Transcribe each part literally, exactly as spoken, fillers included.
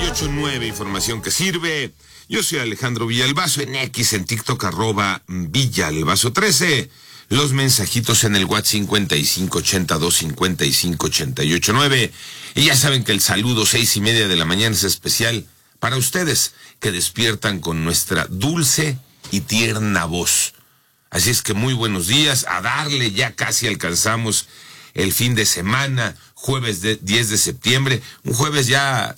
ocho nueve, información que sirve. Yo soy Alejandro Villalbazo, en X, en TikTok, arroba Villalbazo trece. Los mensajitos en el WhatsApp cincuenta y cinco ochenta y dos cincuenta y cinco ochenta y ocho nueve. Y ya saben que el saludo seis y media de la mañana es especial para ustedes que despiertan con nuestra dulce y tierna voz. Así es que muy buenos días, a darle, ya casi alcanzamos el fin de semana, jueves de diez de septiembre, un jueves ya,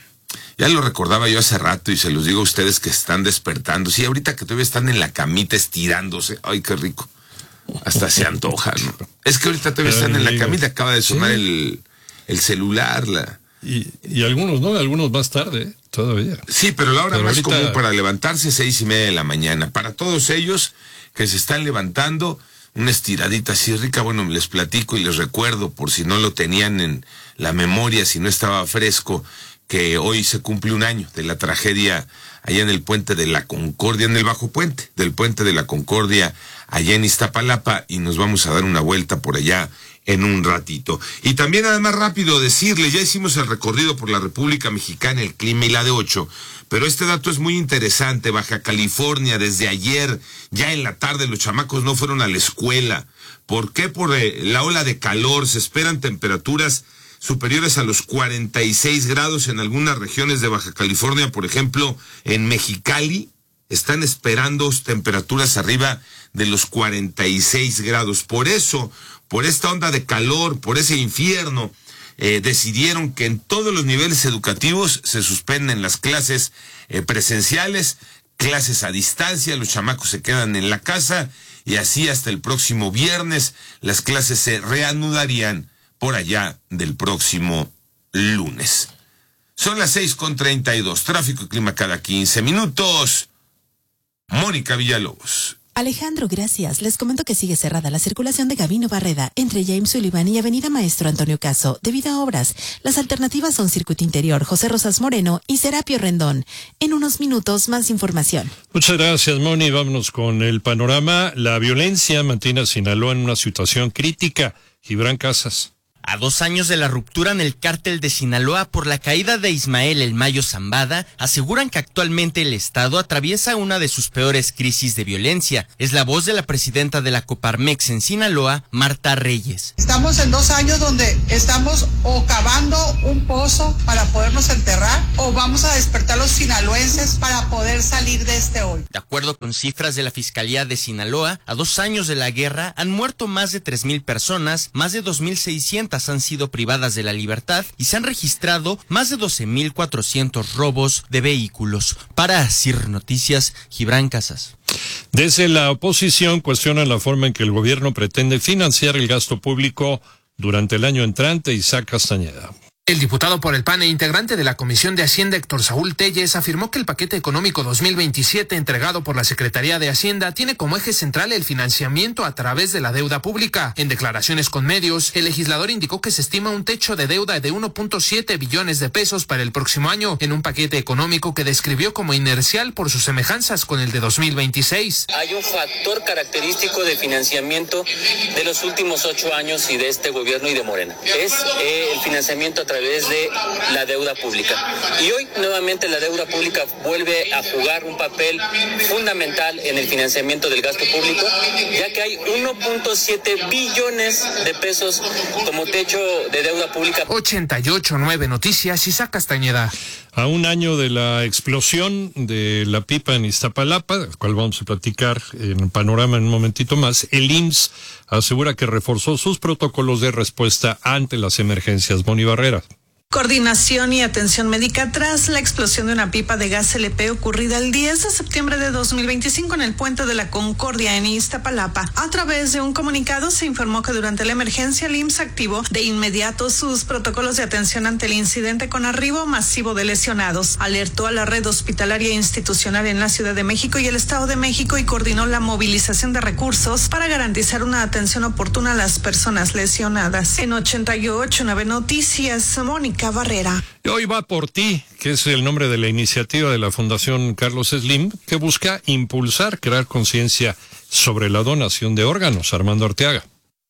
ya lo recordaba yo hace rato y se los digo a ustedes que están despertando, sí, ahorita que todavía están en la camita estirándose, ay, qué rico, hasta se antoja, ¿no? Es que ahorita todavía están en la camita, acaba de sonar sí. el, el celular, la... Y, y algunos, ¿no? Algunos más tarde, todavía. Sí, pero la hora pero más ahorita... común para levantarse, seis y media de la mañana. Para todos ellos que se están levantando, una estiradita así rica, bueno, les platico y les recuerdo, por si no lo tenían en la memoria, si no estaba fresco, que hoy se cumple un año de la tragedia allá en el Puente de la Concordia, en el Bajo Puente, del Puente de la Concordia, allá en Iztapalapa, y nos vamos a dar una vuelta por allá en un ratito. Y también, además, rápido decirle, ya hicimos el recorrido por la República Mexicana, el clima y la de ocho, pero este dato es muy interesante. Baja California, desde ayer, ya en la tarde, los chamacos no fueron a la escuela. ¿Por qué? Por eh, la ola de calor. Se esperan temperaturas superiores a los cuarenta y seis grados en algunas regiones de Baja California. Por ejemplo, en Mexicali están esperando temperaturas arriba de los cuarenta y seis grados. Por eso, por esta onda de calor, por ese infierno, eh, decidieron que en todos los niveles educativos se suspenden las clases eh, presenciales, clases a distancia, los chamacos se quedan en la casa y así hasta el próximo viernes las clases se reanudarían por allá del próximo lunes. Son las seis con treinta y dos, tráfico y clima cada quince minutos. Mónica Villalobos. Alejandro, gracias. Les comento que sigue cerrada la circulación de Gabino Barreda entre James Sullivan y Avenida Maestro Antonio Caso debido a obras. Las alternativas son Circuito Interior, José Rosas Moreno y Serapio Rendón. En unos minutos, más información. Muchas gracias, Moni. Vámonos con el panorama. La violencia mantiene a Sinaloa en una situación crítica. Gibran Casas. A dos años de la ruptura en el cártel de Sinaloa por la caída de Ismael El Mayo Zambada, aseguran que actualmente el Estado atraviesa una de sus peores crisis de violencia. Es la voz de la presidenta de la Coparmex en Sinaloa, Marta Reyes. Estamos en dos años donde estamos o cavando un pozo para podernos enterrar o vamos a despertar los sinaloenses para poder salir de este hoyo. De acuerdo con cifras de la Fiscalía de Sinaloa, a dos años de la guerra han muerto más de tres mil personas, más de dos mil seiscientas han sido privadas de la libertad y se han registrado más de doce mil cuatrocientos robos de vehículos. Para C I R Noticias, Gibran Casas. Desde la oposición cuestionan la forma en que el gobierno pretende financiar el gasto público durante el año entrante. Isaac Castañeda. El diputado por el P A N e integrante de la Comisión de Hacienda, Héctor Saúl Telles, afirmó que el paquete económico dos mil veintisiete entregado por la Secretaría de Hacienda tiene como eje central el financiamiento a través de la deuda pública. En declaraciones con medios, el legislador indicó que se estima un techo de deuda de uno punto siete billones de pesos para el próximo año, en un paquete económico que describió como inercial por sus semejanzas con el de dos mil veintiséis. Hay un factor característico de financiamiento de los últimos ocho años y de este gobierno y de Morena. Es eh, el financiamiento a través de la deuda pública. Y hoy nuevamente la deuda pública vuelve a jugar un papel fundamental en el financiamiento del gasto público, ya que hay uno punto siete billones de pesos como techo de deuda pública. ochenta y ocho punto nueve Noticias, Isaac Castañeda. A un año de la explosión de la pipa en Iztapalapa, del cual vamos a platicar en el panorama en un momentito más, el I M S S asegura que reforzó sus protocolos de respuesta ante las emergencias. Moni Barrera. Coordinación y atención médica tras la explosión de una pipa de gas L P ocurrida el diez de septiembre de dos mil veinticinco en el Puente de la Concordia en Iztapalapa. A través de un comunicado se informó que durante la emergencia el I M S S activó de inmediato sus protocolos de atención ante el incidente con arribo masivo de lesionados. Alertó a la red hospitalaria institucional en la Ciudad de México y el Estado de México y coordinó la movilización de recursos para garantizar una atención oportuna a las personas lesionadas. En ochenta y ocho punto nueve Noticias, Mónica Barrera. Hoy va por ti, que es el nombre de la iniciativa de la Fundación Carlos Slim, que busca impulsar, crear conciencia sobre la donación de órganos. Armando Arteaga.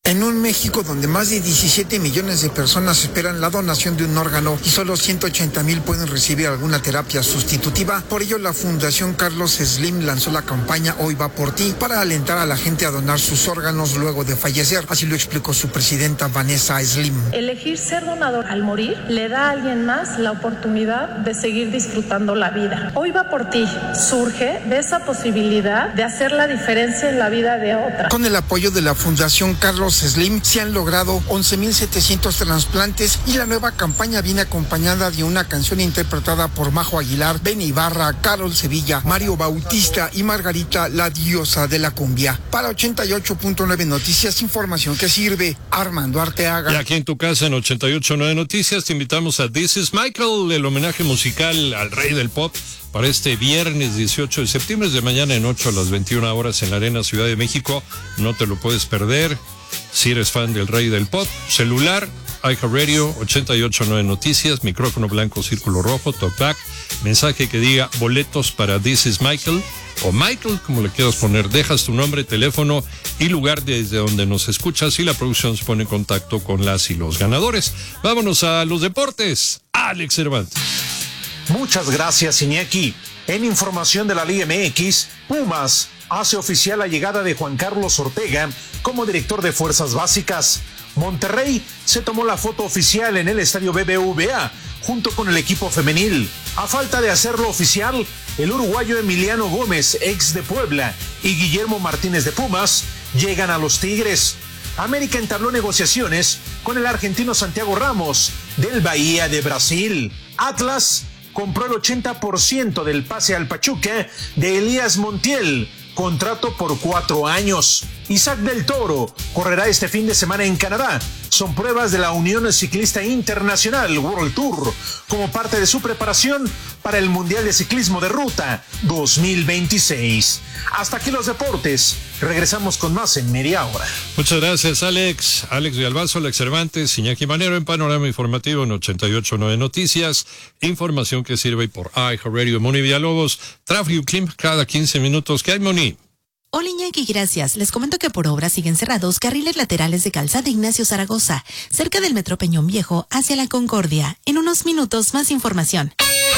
En un México donde más de diecisiete millones de personas esperan la donación de un órgano y solo ciento ochenta mil pueden recibir alguna terapia sustitutiva, por ello la Fundación Carlos Slim lanzó la campaña Hoy va por ti para alentar a la gente a donar sus órganos luego de fallecer. Así lo explicó su presidenta Vanessa Slim. Elegir ser donador al morir le da a alguien más la oportunidad de seguir disfrutando la vida. Hoy va por ti surge de esa posibilidad de hacer la diferencia en la vida de otra. Con el apoyo de la Fundación Carlos Slim se han logrado once mil setecientos trasplantes y la nueva campaña viene acompañada de una canción interpretada por Majo Aguilar, Benny Ibarra, Carol Sevilla, Mario Bautista y Margarita, la diosa de la cumbia. Para ochenta y ocho punto nueve Noticias, información que sirve. Armando Arteaga. Y aquí en tu casa en ochenta y ocho punto nueve Noticias te invitamos a This is Michael, el homenaje musical al rey del pop, para este viernes dieciocho de septiembre, de mañana en ocho a las veintiuna horas en la Arena Ciudad de México. No te lo puedes perder. Si eres fan del rey del pop, celular, iHeartRadio, ochenta y ocho punto nueve Noticias, micrófono blanco, círculo rojo, talkback, mensaje que diga boletos para This is Michael, o Michael, como le quieras poner. Dejas tu nombre, teléfono y lugar desde donde nos escuchas y la producción se pone en contacto con las y los ganadores. Vámonos a los deportes. Alex Cervantes. Muchas gracias, Iñaki. En información de la Liga M X, Pumas hace oficial la llegada de Juan Carlos Ortega como director de Fuerzas Básicas. Monterrey se tomó la foto oficial en el estadio B B V A junto con el equipo femenil. A falta de hacerlo oficial, el uruguayo Emiliano Gómez, ex de Puebla, y Guillermo Martínez de Pumas llegan a los Tigres. América entabló negociaciones con el argentino Santiago Ramos del Bahía de Brasil. Atlas compró el ochenta por ciento del pase al Pachuca de Elías Montiel, contrato por cuatro años. Isaac del Toro correrá este fin de semana en Canadá. Son pruebas de la Unión Ciclista Internacional World Tour como parte de su preparación para el Mundial de Ciclismo de Ruta dos mil veintiséis. Hasta aquí los deportes. Regresamos con más en media hora. Muchas gracias, Alex. Alex Villalbazo, Alex Cervantes, Iñaki Manero en Panorama Informativo en ochenta y ocho punto nueve Noticias. Información que sirve por iHeartRadio. Moni Villalobos, tráfico clip cada quince minutos. ¿Qué hay, Moni? Hola Iñaki, gracias. Les comento que por obra siguen cerrados carriles laterales de Calzada Ignacio Zaragoza, cerca del Metro Peñón Viejo, hacia la Concordia. En unos minutos, más información.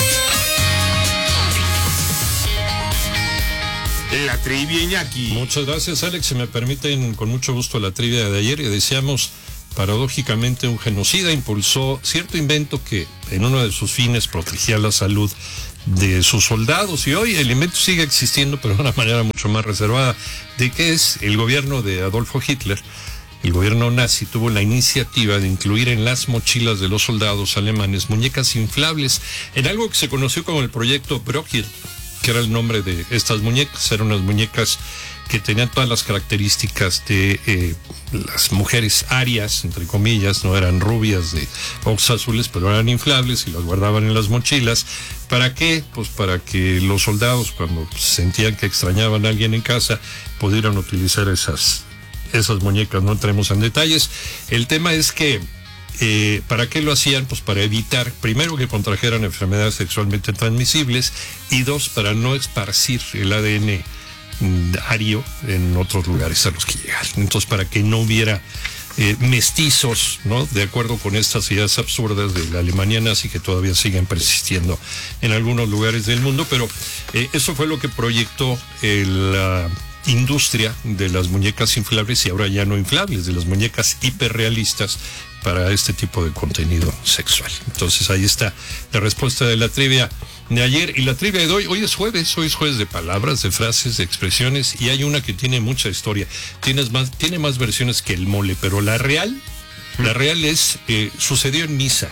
La trivia, Iñaki. Muchas gracias, Alex. Si me permiten, con mucho gusto la trivia de ayer. Y decíamos, paradójicamente, un genocida impulsó cierto invento que en uno de sus fines protegía la salud de sus soldados, y hoy el invento sigue existiendo, pero de una manera mucho más reservada. ¿De qué es? El gobierno de Adolfo Hitler, el gobierno nazi, tuvo la iniciativa de incluir en las mochilas de los soldados alemanes muñecas inflables, en algo que se conoció como el proyecto Brockir, que era el nombre de estas muñecas. Eran unas muñecas que tenían todas las características de eh, las mujeres arias, entre comillas. No eran rubias de ojos azules, pero eran inflables y las guardaban en las mochilas. ¿Para qué? Pues para que los soldados, cuando sentían que extrañaban a alguien en casa, pudieran utilizar esas, esas muñecas. No entremos en detalles. El tema es que Eh, ¿para qué lo hacían? Pues para evitar, primero, que contrajeran enfermedades sexualmente transmisibles, y dos, para no esparcir el A D N ario en otros lugares a los que llegaran. Entonces, para que no hubiera eh, mestizos, ¿no? De acuerdo con estas ideas absurdas de la Alemania nazi que todavía siguen persistiendo en algunos lugares del mundo. Pero eh, eso fue lo que proyectó el... Uh, industria de las muñecas inflables, y ahora ya no inflables, de las muñecas hiperrealistas para este tipo de contenido sexual. Entonces ahí está la respuesta de la trivia de ayer. Y la trivia de hoy, hoy es jueves, hoy es jueves de palabras, de frases, de expresiones, y hay una que tiene mucha historia. Tienes más, tiene más versiones que el mole, pero la real, la real es, eh, sucedió en Niza.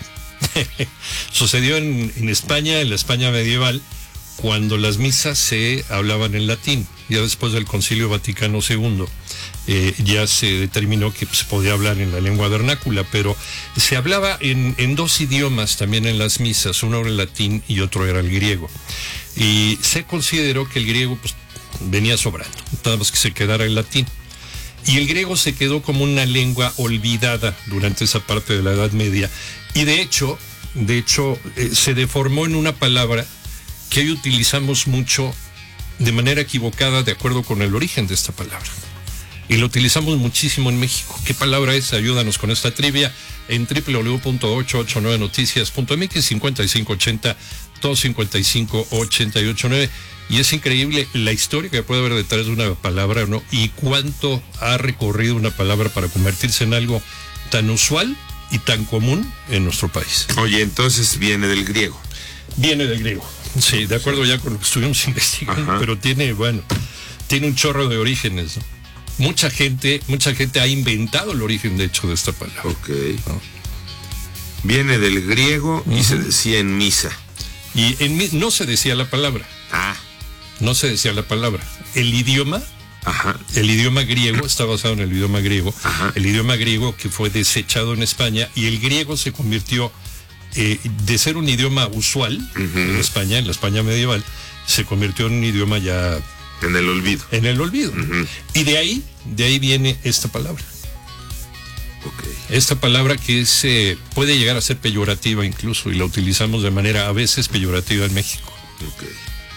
Sucedió en, en España, en la España medieval, cuando las misas se hablaban en latín. Ya después del Concilio Vaticano segundo, eh, ya se determinó que se podía hablar en la lengua vernácula, pero se hablaba en, en dos idiomas también en las misas, uno era el latín y otro era el griego. Y se consideró que el griego pues, venía sobrando, nada más que se quedara el latín. Y el griego se quedó como una lengua olvidada durante esa parte de la Edad Media. Y de hecho, de hecho eh, se deformó en una palabra que hoy utilizamos mucho de manera equivocada de acuerdo con el origen de esta palabra. y lo utilizamos muchísimo en México. ¿Qué palabra es? Ayúdanos con esta trivia en doble u doble u doble u punto ocho ocho nueve noticias punto m x, cincuenta y cinco ochenta, dos cincuenta y cinco ochenta y ocho nueve. Y es increíble la historia que puede haber detrás de una palabra, ¿no? Y cuánto ha recorrido una palabra para convertirse en algo tan usual y tan común en nuestro país. Oye, entonces viene del griego. Viene del griego. Sí, de acuerdo ya con lo que estuvimos investigando, Ajá. pero tiene, bueno, tiene un chorro de orígenes, ¿no? Mucha gente, mucha gente ha inventado el origen, de hecho, de esta palabra. Ok. ¿No? Viene del griego y uh-huh. se decía en misa. Y en no se decía la palabra. Ah. No se decía la palabra. El idioma, Ajá. el idioma griego, está basado en el idioma griego, Ajá. el idioma griego que fue desechado en España, y el griego se convirtió, eh, de ser un idioma usual uh-huh. en España, en la España medieval, se convirtió en un idioma ya... En el olvido. En el olvido. Uh-huh. Y de ahí, de ahí viene esta palabra. Okay. Esta palabra que es, eh, puede llegar a ser peyorativa incluso, y la utilizamos de manera a veces peyorativa en México. Okay.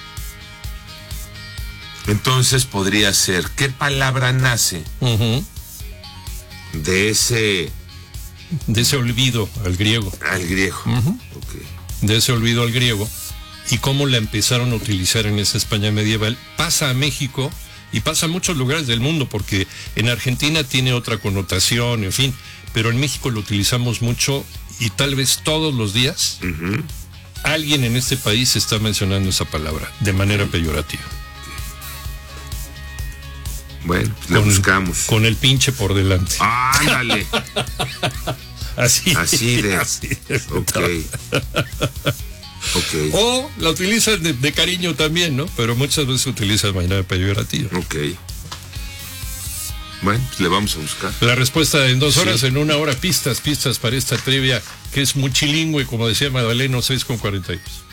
Entonces podría ser, ¿qué palabra nace uh-huh. de ese... De ese olvido al griego. Al griego. Uh-huh. Okay. De ese olvido al griego. Y cómo la empezaron a utilizar en esa España medieval. Pasa a México y pasa a muchos lugares del mundo, porque en Argentina tiene otra connotación, en fin. Pero en México lo utilizamos mucho, y tal vez todos los días uh-huh. alguien en este país está mencionando esa palabra de manera peyorativa. Bueno, pues la con, buscamos. Con el pinche por delante. ¡Ándale! así. Así de. Así de ok. Okay. O la utilizan de, de cariño también, ¿no? Pero muchas veces se utiliza de manera peyorativa. Ok. Bueno, pues le vamos a buscar. La respuesta en dos horas, sí. en una hora, pistas, pistas para esta trivia, que es multilingüe, como decía Magdaleno, seis con cuarenta y dos.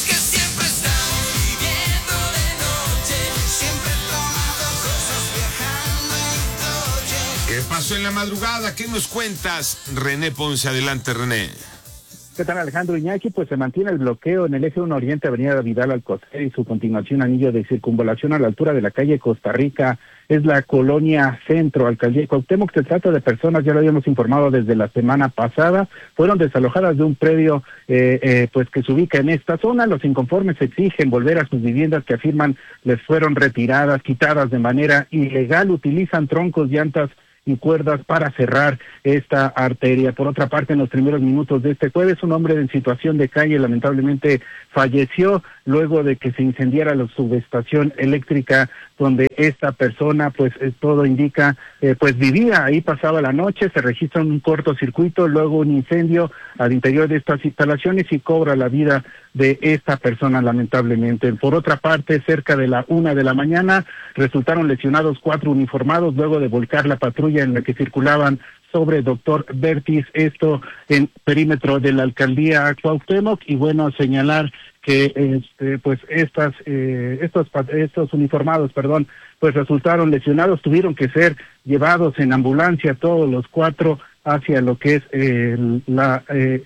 ¿Qué pasó en la madrugada? ¿Qué nos cuentas? René Ponce, adelante, René. ¿Qué tal, Alejandro Iñaki? Pues se mantiene el bloqueo en el eje uno Oriente, avenida Vidal Alcocer, y su continuación anillo de circunvalación a la altura de la calle Costa Rica. Es la colonia Centro, alcaldía de Cuauhtémoc. Se trata de personas, ya lo habíamos informado desde la semana pasada, fueron desalojadas de un predio eh, eh, pues que se ubica en esta zona. Los inconformes exigen volver a sus viviendas que afirman les fueron retiradas, quitadas de manera ilegal. Utilizan troncos, llantas y cuerdas para cerrar esta arteria. Por otra parte, en los primeros minutos de este jueves, un hombre en situación de calle lamentablemente falleció luego de que se incendiara la subestación eléctrica donde esta persona, pues eh, todo indica, eh, pues vivía ahí, pasaba la noche. Se registra un cortocircuito, luego un incendio al interior de estas instalaciones y cobra la vida de esta persona lamentablemente. Por otra parte, cerca de la una de la mañana resultaron lesionados cuatro uniformados luego de volcar la patrulla en la que circulaban sobre Doctor Vertis, esto en perímetro de la alcaldía Cuauhtémoc. Y bueno, señalar que este, pues estas eh, estos estos uniformados, perdón, pues resultaron lesionados, tuvieron que ser llevados en ambulancia todos los cuatro hacia lo que es eh, la eh,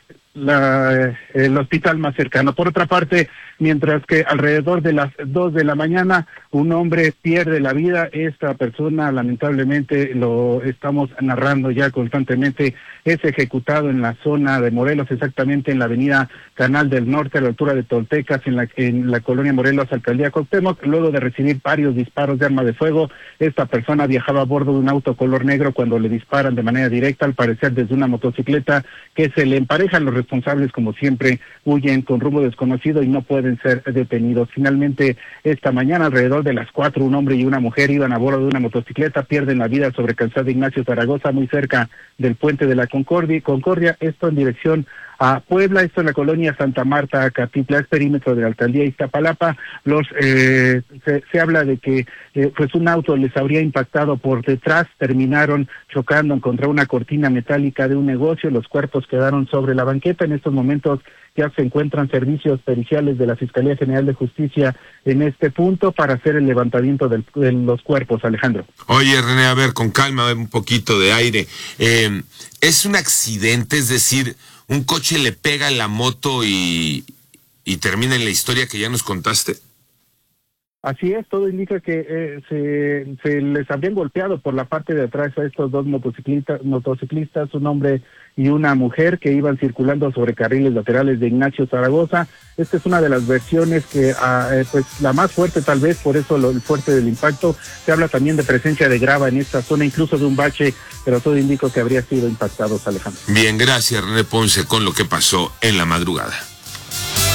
la el hospital más cercano. Por otra parte, mientras que alrededor de las dos de la mañana un hombre pierde la vida, esta persona lamentablemente, lo estamos narrando ya constantemente, es ejecutado en la zona de Morelos, exactamente en la avenida Canal del Norte, a la altura de Toltecas, en la en la colonia Morelos, alcaldía Cuauhtémoc. Luego de recibir varios disparos de arma de fuego, esta persona viajaba a bordo de un auto color negro cuando le disparan de manera directa, al parecer desde una motocicleta que se le emparejan. Los responsables, como siempre, huyen con rumbo desconocido y no pueden ser detenidos. Finalmente, esta mañana, alrededor de las cuatro, un hombre y una mujer iban a bordo de una motocicleta, pierden la vida sobre Calzada Ignacio Zaragoza, muy cerca del puente de la Concordia, Concordia, esto en dirección a Puebla, esto en la colonia Santa Marta, Acatitla, es perímetro de la alcaldía Iztapalapa. Los eh, se, se habla de que eh, pues un auto les habría impactado por detrás, terminaron chocando contra una cortina metálica de un negocio, los cuerpos quedaron sobre la banqueta. En estos momentos ya se encuentran servicios periciales de la Fiscalía General de Justicia en este punto para hacer el levantamiento del, de los cuerpos, Alejandro. Oye, René, a ver, con calma, un poquito de aire. Eh, ¿Es un accidente? Es decir, un coche le pega a la moto y, y termina en la historia que ya nos contaste. Así es, todo indica que eh, se, se les habrían golpeado por la parte de atrás a estos dos motociclistas, motociclistas, un hombre y una mujer que iban circulando sobre carriles laterales de Ignacio Zaragoza. Esta es una de las versiones que, ah, eh, pues la más fuerte tal vez, por eso lo, el fuerte del impacto. Se habla también de presencia de grava en esta zona, incluso de un bache, pero todo indica que habría sido impactados, Alejandro. Bien, gracias René Ponce con lo que pasó en la madrugada.